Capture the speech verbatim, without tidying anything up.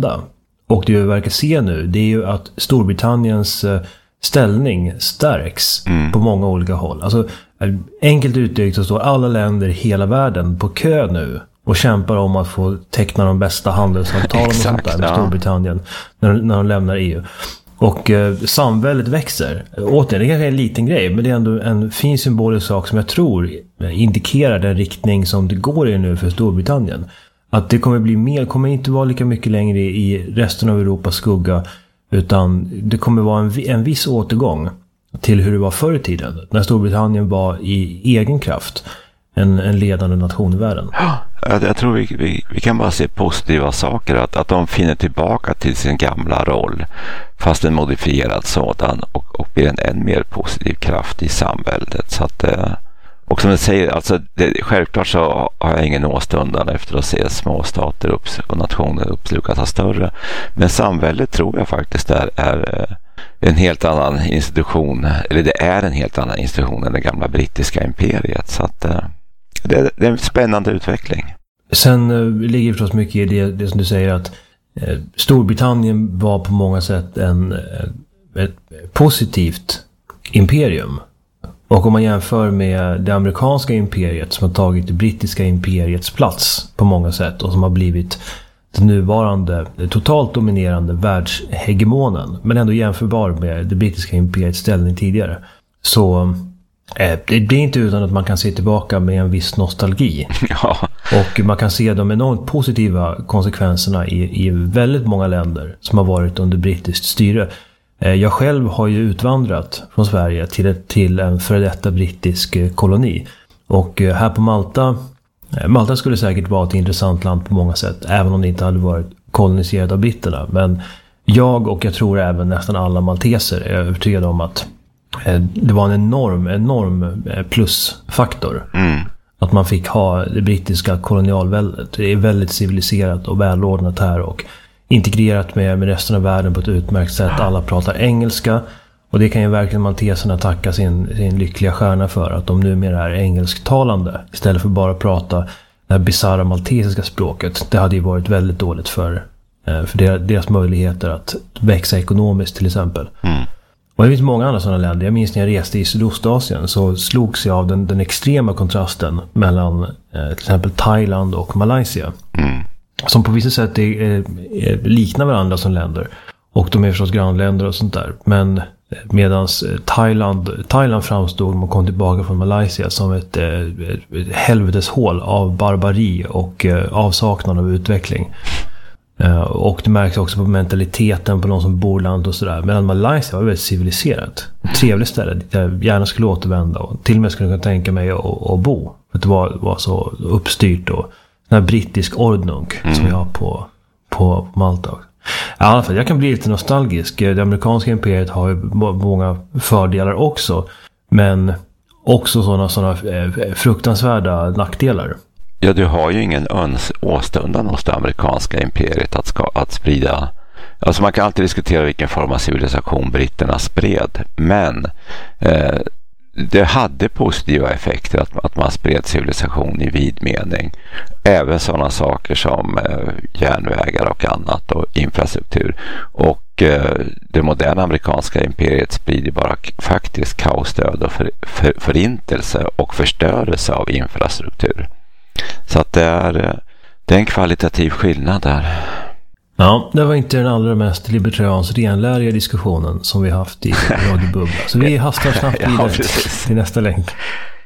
hända. Och det vi verkar se nu, det är ju att Storbritanniens ställning stärks mm. på många olika håll. Alltså, enkelt uttryckt så står alla länder i hela världen på kö nu och kämpar om att få teckna de bästa handelsavtalen och sånt där med ja. Storbritannien när, när de lämnar E U. Och eh, samväldet växer. Återigen, det kanske är en liten grej, men det är ändå en fin symbolisk sak som jag tror indikerar den riktning som det går i nu för Storbritannien. Att det kommer bli mer, kommer inte vara lika mycket längre i resten av Europas skugga, utan det kommer vara en, en viss återgång till hur det var förr i tiden, när Storbritannien var i egen kraft en, en ledande nation i världen. Ja, jag tror vi, vi, vi kan bara se positiva saker, att, att de finner tillbaka till sin gamla roll, fast en modifierad sådan, och, och blir en än mer positiv kraft i samväldet. Så att, och som jag säger, alltså, det, självklart så har jag ingen åstundan efter att se små stater upps, och nationer uppslukas av större, men samväldet tror jag faktiskt är, är en helt annan institution, eller det är en helt annan institution än det gamla brittiska imperiet. Så att det, det är en spännande utveckling. Sen uh, ligger förstås mycket i det, det som du säger, att uh, Storbritannien var på många sätt en, uh, ett positivt imperium. Och om man jämför med det amerikanska imperiet som har tagit det brittiska imperiets plats på många sätt och som har blivit den nuvarande totalt dominerande världshegemonen, men ändå jämförbar med det brittiska imperiets ställning tidigare, så eh, det blir inte utan att man kan se tillbaka med en viss nostalgi. Ja. Och man kan se de enormt positiva konsekvenserna i, i väldigt många länder som har varit under brittiskt styre. Eh, jag själv har ju utvandrat från Sverige till, ett, till en före detta brittisk eh, koloni, och eh, här på Malta Malta skulle säkert vara ett intressant land på många sätt, även om det inte hade varit koloniserat av britterna. Men jag, och jag tror även nästan alla malteser, är övertygade om att det var en enorm, enorm plusfaktor. Mm. Att man fick ha det brittiska kolonialväldet. Det är väldigt civiliserat och välordnat här och integrerat med, med resten av världen på ett utmärkt sätt. Alla pratar engelska. Och det kan ju verkligen malteserna tacka sin, sin lyckliga stjärna för, att de numera är engelsktalande istället för bara prata det här bizarra maltesiska språket. Det hade ju varit väldigt dåligt för, för deras möjligheter att växa ekonomiskt till exempel. Mm. Och det finns många andra sådana länder. Jag minns när jag reste i Sydostasien så slogs jag av den, den extrema kontrasten mellan eh, till exempel Thailand och Malaysia. Mm. Som på vissa sätt är, är, är, liknar varandra som länder. Och de är förstås grannländer och sånt där. Men medan Thailand, Thailand framstod när man kom tillbaka från Malaysia som ett, ett helveteshål av barbari och avsaknad av utveckling. Och det märks också på mentaliteten på de som bor land och sådär. Medan Malaysia var väldigt civiliserat. Ett trevligt ställe dit jag gärna skulle återvända och till och med skulle kunna tänka mig att, att bo. För att det var, var så uppstyrt och den här brittisk ordnung mm. som jag har på, på Malta. I alla fall, jag kan bli lite nostalgisk. Det amerikanska imperiet har ju många fördelar också, men också sådana, sådana fruktansvärda nackdelar. Ja, du har ju ingen öns åstundan hos det amerikanska imperiet att, ska, att sprida. Alltså man kan alltid diskutera vilken form av civilisation britterna spred, men eh, det hade positiva effekter att, att man spred civilisation i vid mening. Även sådana saker som eh, järnvägar och annat och infrastruktur. Och eh, det moderna amerikanska imperiet sprider bara k- faktiskt kaosdöd och för, för, förintelse och förstörelse av infrastruktur. Så att det är, det är en kvalitativ skillnad där. Ja, det var inte den allra mest libertarians renläriga diskussionen som vi haft i Radio Bubbla. Så vi hastar snabbt vidare ja, till nästa länk.